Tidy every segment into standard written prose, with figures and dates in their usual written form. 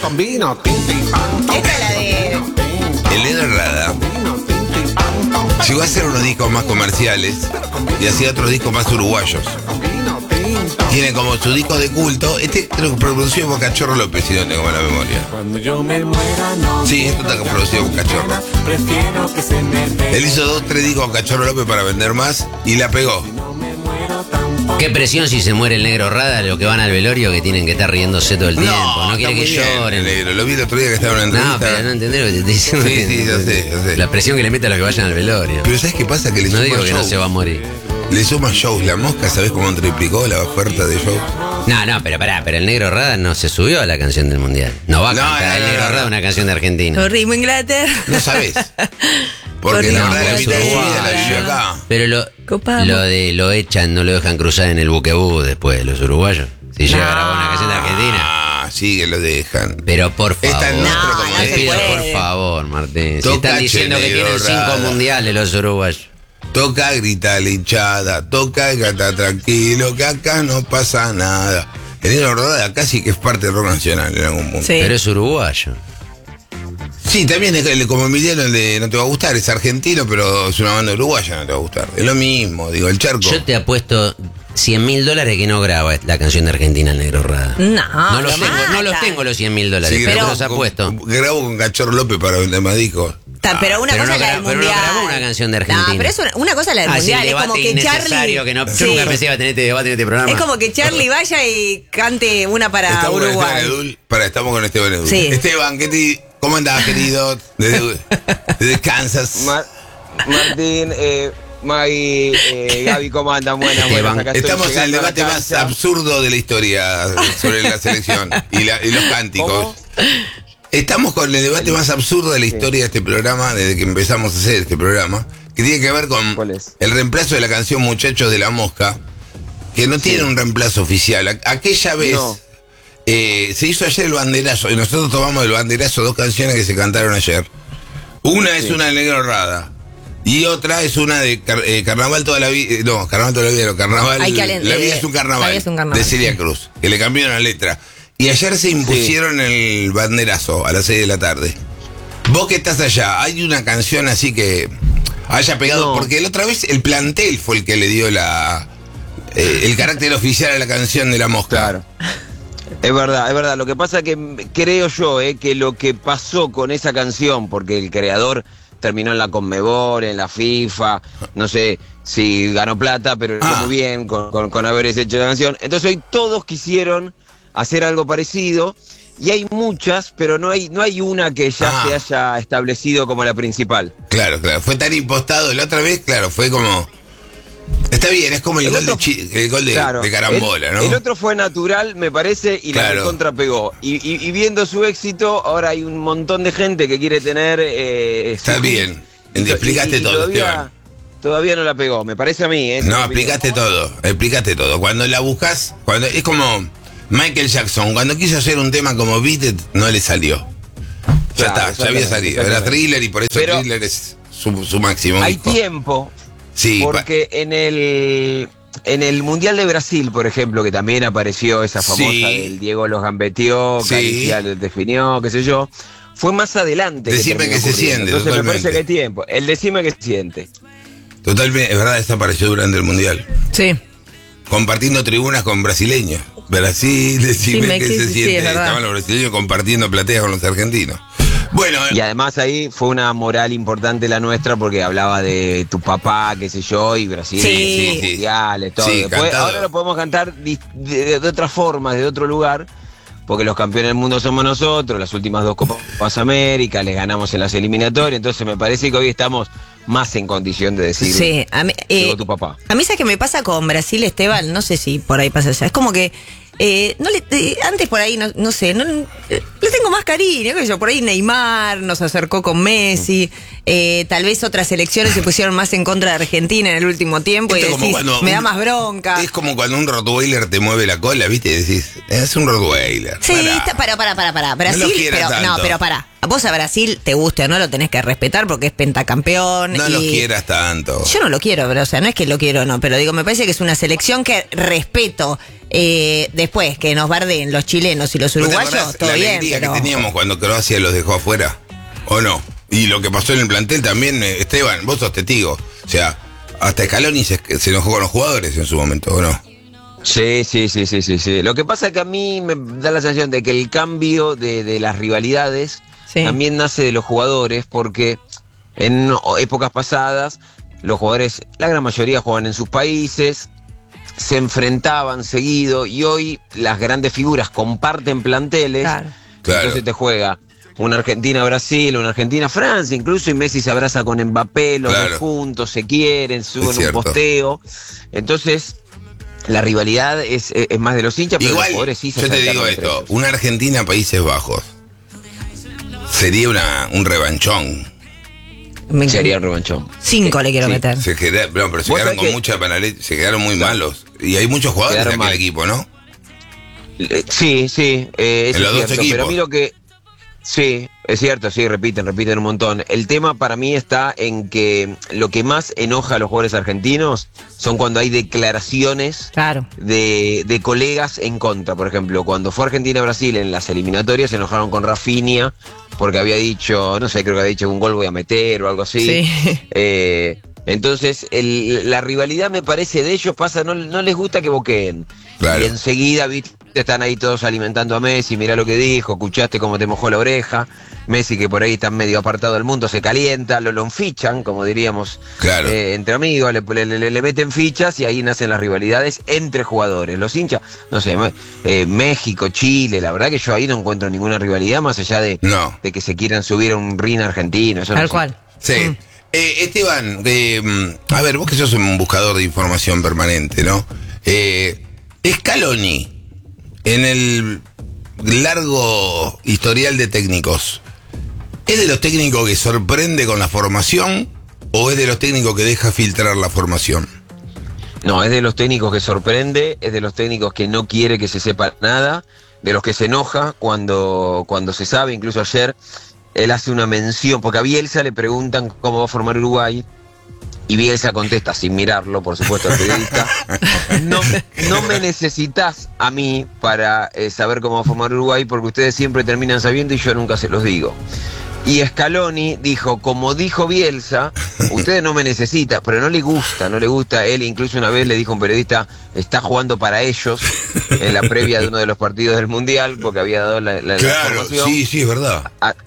con vino, tinti, pan, pan. Esta es la de... El Negro Rada llegó a hacer unos discos más comerciales y hacía otros discos más uruguayos. Tiene como su disco de culto. Este creo que producido por Cachorro López, si no tengo mala memoria. Cuando yo me muera, no. Sí, esto está producido por Cachorro. Prefiero que se me dé. Él hizo 2, 3 discos con Cachorro López para vender más y la pegó. No me muero tampoco. Qué presión si se muere el Negro Rada, los que van al velorio que tienen que estar riéndose todo el tiempo. No quiere que está muy bien, lloren. Negro. Lo vi el otro día que estaba en una No, entrevista. pero no entendés lo que te estoy diciendo. Sí, yo sé. La presión que le mete a los que vayan al velorio. Pero ¿sabes qué pasa? Que le No suma digo que no shows. se va a morir. Le suma shows. La Mosca, ¿sabés cómo triplicó la oferta de shows? No, pero pará, pero el Negro Rada no se subió a la canción del Mundial. No va a cantar el Negro Rada una canción de Argentina. Lo ritmo Inglaterra. No sabés. Porque la verdad la mitad de su vida la vivió acá. Pero Copamos. lo echan, no lo dejan cruzar en el buquebú después, los uruguayos. Si llega a grabar una canción de Argentina. Ah, sí que lo dejan. Pero por favor. Es tan nuestro como Te se pido puede. por favor, Martín. Si Toca, están diciendo que Negro tienen 5 Rada. mundiales los uruguayos. Toca, grita la hinchada. Toca y canta tranquilo, que acá no pasa nada. El Negro Rada acá sí que es parte del rock nacional en algún punto. Sí. Pero es uruguayo. Sí, también es como Emiliano, el de No Te Va a Gustar, es argentino, pero es una banda uruguaya, No Te Va a Gustar. Es lo mismo, digo, el charco. Yo te apuesto $100.000 que no graba la canción de Argentina el Negro Rada. No, los lo tengo, no los matan. tengo los $100.000, Sí, pero grabó los apuesto. Grabo con Cachorro López para vender más discos. Pero una pero cosa no es la del gra- pero no mundial. grabó una canción de Argentina. No, pero es una cosa es la del Ah, sí, mundial. el Es como debate que innecesario Charlie. que no, Sí. yo nunca pensé que iba a tener este debate en este programa. Es como que Charlie vaya y cante una para Estamos con Esteban Uruguay. Edul. Estamos con Esteban Edul. Sí. Esteban, ¿cómo andás, querido? Desde Kansas. Martín, Maggie, Gaby, ¿cómo andan? Buenas, buenas. Acá estoy Estamos en el llegando a la debate más casa. absurdo de la historia sobre la selección y los cánticos. ¿Cómo? Estamos con el debate más absurdo de la historia de este programa, desde que empezamos a hacer este programa, que tiene que ver con ¿Cuál es? el reemplazo de la canción Muchachos de la Mosca, que no tiene un reemplazo oficial. Aquella vez No. se hizo ayer el banderazo, y nosotros tomamos el banderazo 2 canciones que se cantaron ayer. Una es una de Negro Rada. Y otra es una de Carnaval toda la vida. No, Carnaval toda la vida, no, Carnaval. Hay que La vida es un carnaval. La vida es un carnaval. De Celia Cruz, que le cambiaron la letra. Y ayer se impusieron el banderazo a las 6 de la tarde. Vos que estás allá, ¿hay una canción así que haya pegado? No. Porque la otra vez el plantel fue el que le dio el carácter oficial a la canción de la Mosca. Claro. Es verdad. Lo que pasa es que creo yo que lo que pasó con esa canción, porque el creador terminó en la Conmebol, en la FIFA, no sé si ganó plata, pero le fue muy bien con haber hecho la canción. Entonces hoy todos quisieron hacer algo parecido y hay muchas, pero no hay una que ya se haya establecido como la principal. Claro. Fue tan impostado. La otra vez, claro, fue como... Está bien, es como el gol de carambola, ¿no? El otro fue natural, me parece, y Claro. la contrapegó. Y viendo su éxito, ahora hay un montón de gente que quiere tener... Está bien. Explicaste todo, Esteban. Todavía no la pegó, me parece a mí. No, explicaste todo. Cuando la buscas, es como Michael Jackson, cuando quiso hacer un tema como Beat It, no le salió. Ya Claro, está, ya había salido. Era exactamente. Thriller y por eso Pero Thriller es su máximo. Hay disco. tiempo, Sí, porque en el Mundial de Brasil, por ejemplo, que también apareció esa famosa Sí. del Diego los gambeteó, Sí. Galicia los definió, qué sé yo, fue más adelante. Decime terminó que se ocurriendo. siente, Entonces totalmente. me parece que hay tiempo. El decime que se siente. Totalmente, es verdad, esta apareció durante el Mundial. Sí. Compartiendo tribunas con brasileños. Brasil, decime que se sí, siente. es verdad. Estaban los brasileños compartiendo plateas con los argentinos. Bueno, Y además ahí fue una moral importante la nuestra porque hablaba de tu papá, qué sé yo, y Brasil, Sí. mundiales, todo. Sí, Después, cantado. ahora lo podemos cantar de otra forma, de otro lugar, porque los campeones del mundo somos nosotros, las últimas 2 Copas América, les ganamos en las eliminatorias, entonces me parece que hoy estamos más en condición de decir, Sí, a mí, llegó tu papá. a mí, ¿sabes qué me pasa con Brasil, Esteban? No sé si por ahí pasa ya. Es como que antes por ahí, no sé, le tengo más cariño, qué sé yo, por ahí Neymar nos acercó con Messi, tal vez otras selecciones se pusieron más en contra de Argentina en el último tiempo Esto y como decís, cuando me da más bronca. es como cuando un Rottweiler te mueve la cola, ¿viste? Y decís, es un Rottweiler. Sí, Pará. para. Brasil, quieras pero, tanto. pero pará. Vos a Brasil te guste o no, lo tenés que respetar porque es pentacampeón. No y lo quieras tanto. Yo no lo quiero, pero, o sea, no es que lo quiero o no, pero digo, me parece que es una selección que respeto. Después que nos barden los chilenos y los ¿No te uruguayos, acordás todo la bien, alegría jerarquía pero- que teníamos cuando Croacia los dejó afuera, ¿o no? Y lo que pasó en el plantel también, Esteban, vos sos testigo. O sea, hasta Scaloni se enojó con los jugadores en su momento, ¿o no? Sí. Lo que pasa es que a mí me da la sensación de que el cambio de las rivalidades Sí. también nace de los jugadores, porque en épocas pasadas los jugadores, la gran mayoría jugaban en sus países, se enfrentaban seguido, y hoy las grandes figuras comparten planteles. Claro. Claro. Entonces te juega una Argentina-Brasil, una Argentina-Francia, incluso, y Messi se abraza con Mbappé, los Claro. dos juntos, se quieren, suben un cierto. posteo. Entonces, la rivalidad es más de los hinchas, pero los Igual, jugadores sí se yo te acercan digo entre esto, ellos. una Argentina-Países Bajos sería un revanchón. Sería un revanchón. 5 le quiero Sí. meter. Pero se Vos quedaron sabés con que- mucha penalidad, se quedaron muy malos. Y hay muchos jugadores en Quedaron aquel mal. equipo, ¿no? Sí, eso En es los dos cierto, equipos. pero a mí lo que... Sí, es cierto, sí, repiten un montón. El tema para mí está en que lo que más enoja a los jugadores argentinos son cuando hay declaraciones Claro. de colegas en contra. Por ejemplo, cuando fue Argentina-Brasil en las eliminatorias, se enojaron con Rafinha porque había dicho, no sé, creo que había dicho un gol voy a meter o algo así. Sí. Entonces, la rivalidad, me parece, de ellos pasa, no les gusta que boqueen. Claro. Y enseguida, viste, están ahí todos alimentando a Messi, mirá lo que dijo, escuchaste cómo te mojó la oreja. Messi, que por ahí está medio apartado del mundo, se calienta, lo fichan, como diríamos, Claro. entre amigos, le meten fichas, y ahí nacen las rivalidades entre jugadores. Los hinchas, no sé, México, Chile, la verdad que yo ahí no encuentro ninguna rivalidad más allá de, No. de que se quieran subir a un ring argentino. Eso no Tal sé. cual. Sí. Esteban, a ver, vos que sos un buscador de información permanente, ¿no? Scaloni, en el largo historial de técnicos, ¿es de los técnicos que sorprende con la formación o es de los técnicos que deja filtrar la formación? No, es de los técnicos que sorprende, es de los técnicos que no quiere que se sepa nada, de los que se enoja cuando se sabe. Incluso ayer él hace una mención, porque a Bielsa le preguntan cómo va a formar Uruguay, y Bielsa contesta, sin mirarlo, por supuesto, al periodista: no me necesitas a mí para saber cómo va a formar Uruguay, porque ustedes siempre terminan sabiendo y yo nunca se los digo. Y Scaloni dijo, como dijo Bielsa, ustedes no me necesitan, pero no le gusta. Él incluso una vez le dijo a un periodista, está jugando para ellos, en la previa de uno de los partidos del Mundial, porque había dado la Claro, formación. sí, es verdad.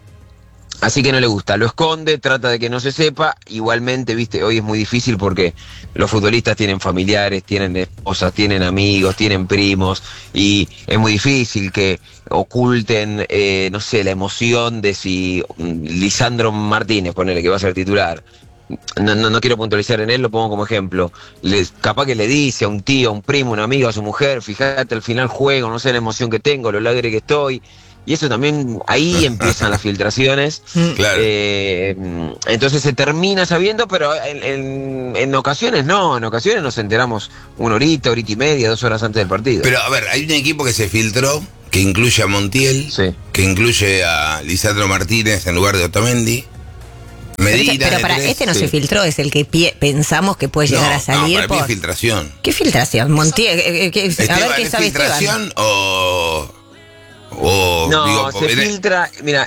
Así que no le gusta, lo esconde, trata de que no se sepa. Igualmente, viste, hoy es muy difícil porque los futbolistas tienen familiares, tienen esposas, tienen amigos, tienen primos, y es muy difícil que oculten, no sé, la emoción de si Lisandro Martínez, ponele que va a ser titular. No quiero puntualizar en él, lo pongo como ejemplo. Capaz que le dice a un tío, a un primo, a un amigo, a su mujer, fíjate, al final juego, no sé la emoción que tengo, lo alegre que estoy. Y eso también, ahí empiezan las filtraciones. Claro. Entonces se termina sabiendo, pero en ocasiones no, en ocasiones nos enteramos una horita y media, 2 horas antes del partido. Pero a ver, hay un equipo que se filtró, que incluye a Montiel, Sí. que incluye a Lisandro Martínez en lugar de Otamendi. Medina. Pero para este no sí. se filtró, es el que pensamos que puede llegar a salir para mí por... es filtración. ¿Qué filtración? Montiel, a ver qué Esteban, ¿es sabe Esteban. filtración o No, digo, se filtra, mira,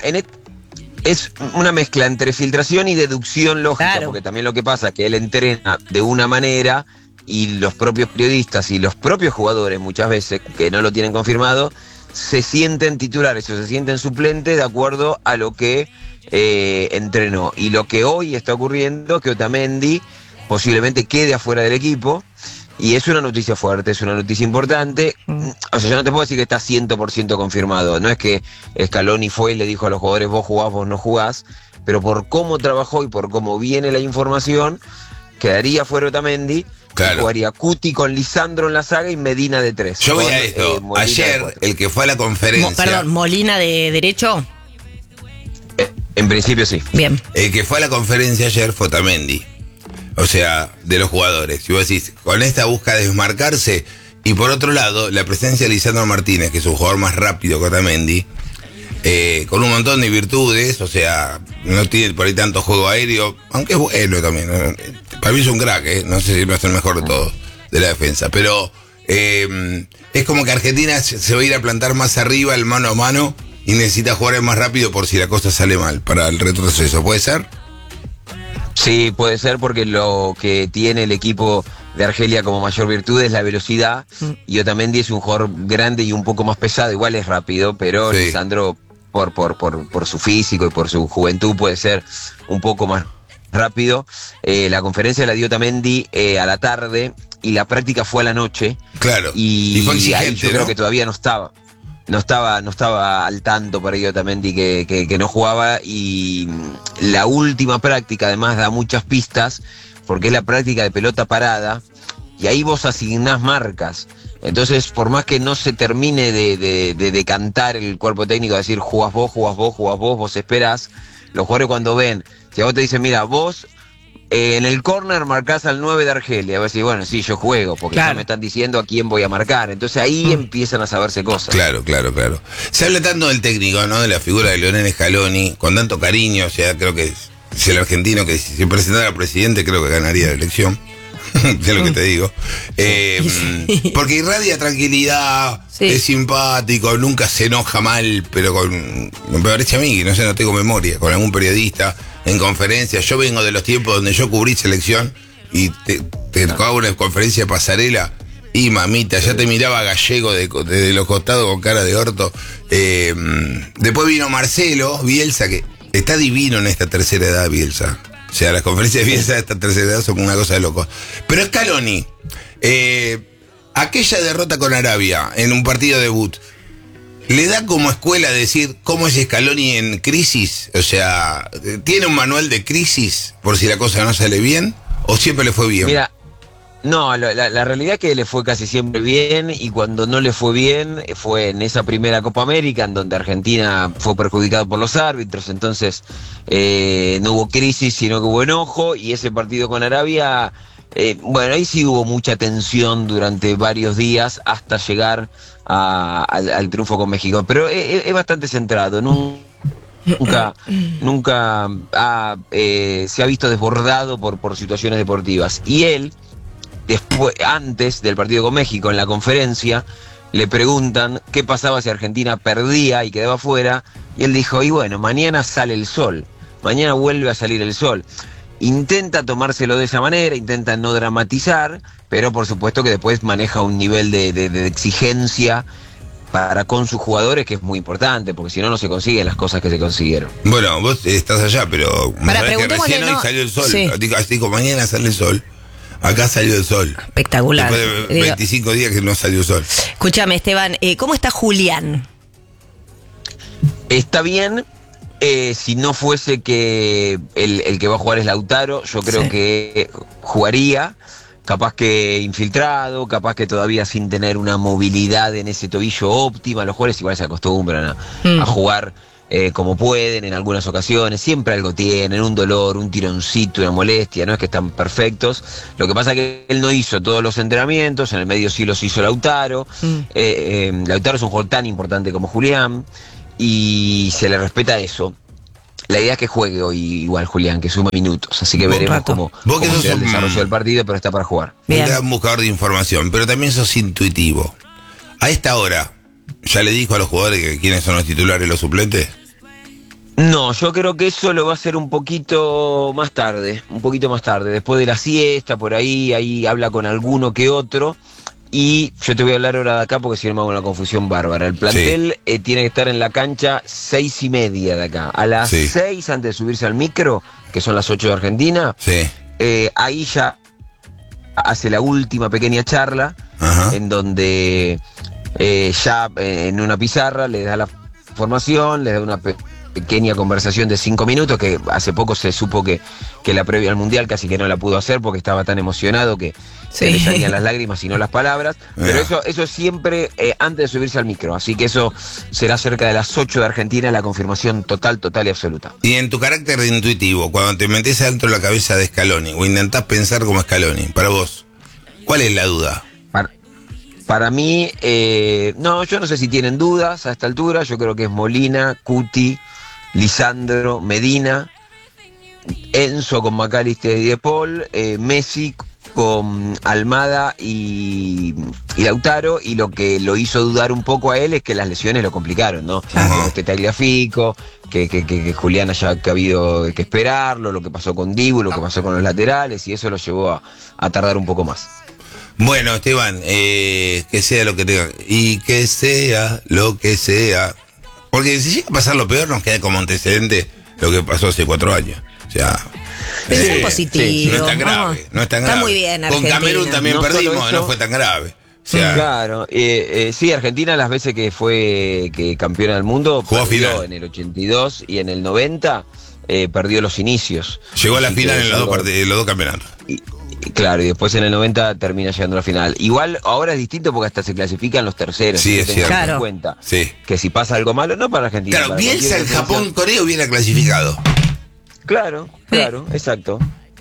es una mezcla entre filtración y deducción lógica, Claro. porque también lo que pasa es que él entrena de una manera y los propios periodistas y los propios jugadores muchas veces, que no lo tienen confirmado, se sienten titulares o se sienten suplentes de acuerdo a lo que entrenó. Y lo que hoy está ocurriendo es que Otamendi posiblemente quede afuera del equipo. Y es una noticia fuerte, es una noticia importante. O sea, yo no te puedo decir que está 100% confirmado. No es que Scaloni fue y le dijo a los jugadores, vos jugás, vos no jugás. Pero por cómo trabajó y por cómo viene la información, quedaría fuera Otamendi. Claro. Jugaría Cuti con Lisandro en la saga y Medina de 3. Yo voy a esto. Ayer, el que fue a la conferencia. Molina de derecho. En principio sí. Bien. El que fue a la conferencia ayer fue Otamendi. O sea, de los jugadores. Y vos decís, con esta busca desmarcarse. Y por otro lado, la presencia de Lisandro Martínez, que es un jugador más rápido que Otamendi, con un montón de virtudes, o sea, no tiene por ahí tanto juego aéreo, aunque es bueno también. Para mí es un crack, no sé si va a ser el mejor de todos, de la defensa. Pero es como que Argentina se va a ir a plantar más arriba, el mano a mano, y necesita jugar más rápido por si la cosa sale mal para el retroceso. ¿Puede ser? Sí, puede ser, porque lo que tiene el equipo de Argelia como mayor virtud es la velocidad, y Otamendi es un jugador grande y un poco más pesado, igual es rápido, pero Sí. Lisandro por su físico y por su juventud puede ser un poco más rápido. La conferencia la dio Otamendi a la tarde y la práctica fue a la noche. Claro. Y fue ahí exigente, yo creo ¿no? que todavía no estaba al tanto para ello Otamendi que no jugaba, y la última práctica además da muchas pistas, porque es la práctica de pelota parada, y ahí vos asignás marcas. Entonces, por más que no se termine de decantar el cuerpo técnico, de decir jugás vos esperás, los jugadores cuando ven, si a vos te dicen, mira, vos en el córner marcás al 9 de Argelia, vas a decir, bueno, sí, yo juego, porque Claro. ya me están diciendo a quién voy a marcar. Entonces ahí empiezan a saberse cosas. Claro. Se habla tanto del técnico, ¿no? De la figura de Lionel Scaloni, con tanto cariño. O sea, creo que si el argentino que si se presentara a presidente, creo que ganaría la elección. Es lo que te digo. Porque irradia tranquilidad, Sí. es simpático, nunca se enoja mal, pero me parece a mí, no sé, no tengo memoria, con algún periodista en conferencia. Yo vengo de los tiempos donde yo cubrí selección y te tocaba una conferencia de pasarela. Y mamita, ya te miraba Gallego de los costados con cara de orto. Después vino Marcelo Bielsa, que está divino en esta tercera edad, Bielsa. O sea, las conferencias de Bielsa de esta tercera edad son una cosa de locos. Pero Scaloni, aquella derrota con Arabia en un partido debut, ¿le da como escuela decir cómo es Scaloni en crisis? O sea, ¿tiene un manual de crisis por si la cosa no sale bien? ¿O siempre le fue bien? Mira, no, la realidad es que le fue casi siempre bien, y cuando no le fue bien fue en esa primera Copa América, en donde Argentina fue perjudicado por los árbitros. Entonces no hubo crisis, sino que hubo enojo, y ese partido con Arabia, bueno, ahí sí hubo mucha tensión durante varios días hasta llegar al triunfo con México, pero es bastante centrado, nunca se ha visto desbordado por situaciones deportivas. Y él, después, antes del partido con México, en la conferencia, le preguntan qué pasaba si Argentina perdía y quedaba fuera, y él dijo, y bueno, mañana sale el sol, mañana vuelve a salir el sol. Intenta tomárselo de esa manera, intenta no dramatizar, pero por supuesto que después maneja un nivel de exigencia para con sus jugadores que es muy importante, porque si no, no se consiguen las cosas que se consiguieron. Bueno, vos estás allá, pero Para, sabés que preguntémosle, recién hoy ¿no? salió el sol. Sí. Así como mañana sale el sol. Acá salió el sol. Espectacular. Después de Digo, 25 días que no salió el sol. escúchame, Esteban, ¿cómo está Julián? Está bien, si no fuese que el que va a jugar es Lautaro, yo creo Sí. que jugaría, capaz que infiltrado, capaz que todavía sin tener una movilidad en ese tobillo óptima. Los jugadores igual se acostumbran a jugar como pueden en algunas ocasiones, siempre algo tienen, un dolor, un tironcito, una molestia, no es que están perfectos. Lo que pasa es que él no hizo todos los entrenamientos, en el medio sí los hizo Lautaro. Lautaro es un jugador tan importante como Julián, y se le respeta eso. La idea es que juegue hoy igual Julián, que suma minutos, así que Vos, veremos Pato. cómo Vos que sos será el un- desarrollo del partido, pero está para jugar. Bien. Era un buscador de información, pero también sos intuitivo. A esta hora, ¿ya le dijo a los jugadores que quiénes son los titulares y los suplentes? No, yo creo que eso lo va a hacer un poquito más tarde, después de la siesta, por ahí habla con alguno que otro. Y yo te voy a hablar ahora de acá porque si no me hago una confusión bárbara. El plantel tiene que estar en la cancha 6:30 de acá. A las Sí. 6, antes de subirse al micro, que son las 8 de Argentina, Sí. ahí ya hace la última pequeña charla, Ajá. en donde ya en una pizarra le da la formación, le da una pequeña conversación de 5 minutos, que hace poco se supo que la previa al Mundial casi que no la pudo hacer porque estaba tan emocionado que se le salían las lágrimas y no las palabras. Pero eso es siempre antes de subirse al micro, así que eso será cerca de las 8 de Argentina, la confirmación total y absoluta. Y en tu carácter de intuitivo, cuando te metes adentro de la cabeza de Scaloni o intentás pensar como Scaloni, para vos, ¿cuál es la duda? Para mí, no, yo no sé si tienen dudas a esta altura. Yo creo que es Molina, Cuti, Lisandro, Medina, Enzo con McAllister y De Paul, Messi con Almada y Lautaro, y lo que lo hizo dudar un poco a él es que las lesiones lo complicaron, ¿no? Con este Tagliafico, que Julián haya habido que esperarlo, lo que pasó con Dibu, lo que pasó con los laterales, y eso lo llevó a tardar un poco más. Bueno, Esteban, que sea lo que tenga. Y que sea lo que sea. Porque si llega a pasar lo peor, nos queda como antecedente lo que pasó hace 4 años. O sea. Pero es positivo. No es tan grave. No es tan grave. Está muy bien, Con Argentina. Camerún también No perdimos, solo eso, no fue tan grave. O sea, claro, sí, Argentina las veces que fue campeona del mundo Jugó perdió final. en el 82 y en el 90 perdió los inicios. llegó a la Así final que en los dos campeonatos. Y claro, y después en el 90 termina llegando a la final. Igual ahora es distinto porque hasta se clasifican los terceros. Sí, es cierto. Claro. En cuenta Sí. que si pasa algo malo, no para Argentina. Claro, para Bielsa, cualquier el selección. Japón-Corea hubiera clasificado. Claro, exacto.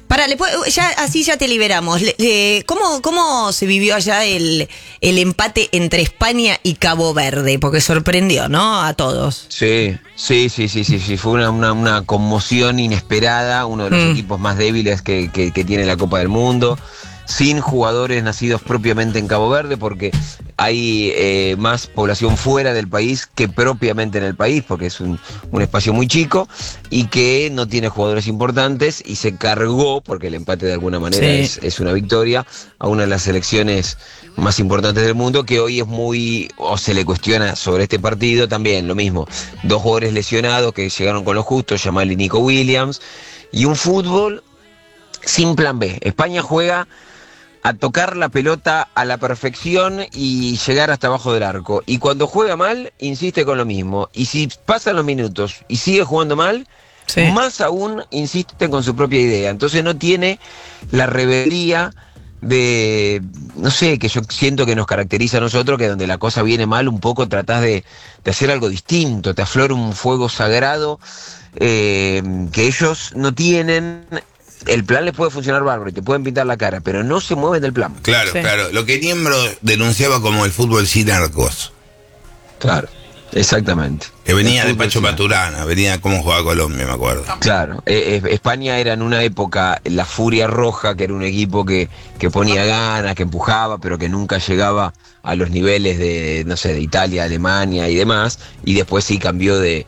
Ya te liberamos. ¿Cómo se vivió allá el empate entre España y Cabo Verde? Porque sorprendió, ¿no? A todos. Sí. Fue una conmoción inesperada, uno de los equipos más débiles que tiene la Copa del Mundo, sin jugadores nacidos propiamente en Cabo Verde, porque hay más población fuera del país que propiamente en el país, porque es un espacio muy chico y que no tiene jugadores importantes, y se cargó, porque el empate de alguna manera es una victoria, a una de las selecciones más importantes del mundo, que hoy es o se le cuestiona sobre este partido también, lo mismo, 2 jugadores lesionados que llegaron con lo justo, Yamal y Nico Williams, y un fútbol sin plan B. España juega a tocar la pelota a la perfección y llegar hasta abajo del arco. Y cuando juega mal, insiste con lo mismo. Y si pasan los minutos y sigue jugando mal, más aún insiste con su propia idea. Entonces no tiene la rebeldía de, no sé, que yo siento que nos caracteriza a nosotros, que donde la cosa viene mal, un poco tratás de hacer algo distinto, te aflora un fuego sagrado que ellos no tienen. El plan les puede funcionar bárbaro y te pueden pintar la cara, pero no se mueven del plan. Claro, claro. Lo que Niembro denunciaba como el fútbol sin arcos. Claro, exactamente. Que venía El de fútbol Pacho sin Maturana, venía como jugaba Colombia, me acuerdo. Claro, España era en una época la Furia Roja, que era un equipo que ponía ganas, que empujaba, pero que nunca llegaba a los niveles de, no sé, de Italia, Alemania y demás, y después sí cambió de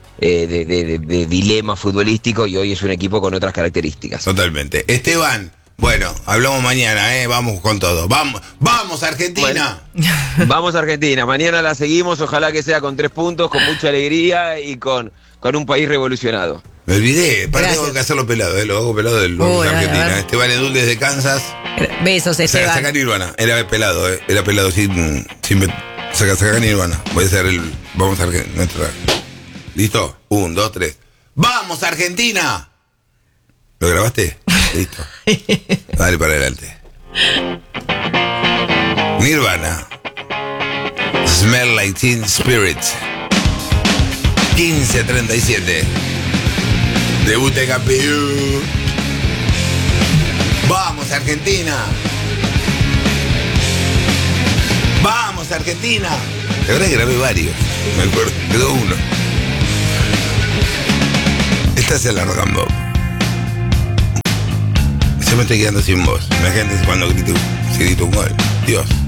dilema futbolístico y hoy es un equipo con otras características. Totalmente. Esteban, bueno, hablamos mañana, vamos con todo. ¡Vamos Argentina! Bueno, vamos a Argentina, mañana la seguimos, ojalá que sea con 3 puntos, con mucha alegría y con un país revolucionado. Me olvidé, tengo que hacerlo pelado, lo hago pelado del Argentina. Esteban Edul desde Kansas. Besos, Esteban. Saca Nirvana, era pelado sin saca Nirvana. Voy a hacer vamos a Argentina. ¿Listo? 1, 2, 3. ¡Vamos Argentina! ¿Lo grabaste? Listo. Dale para adelante. Nirvana. Smell Like Teen Spirit. 15:37. Debute campeón. ¡Vamos Argentina! ¡Vamos Argentina! La verdad que grabé varios. Me acuerdo. Quedó uno. Esta es la Rock and Pop. Yo me estoy quedando sin voz. Imagínate cuando grito un gol. Dios.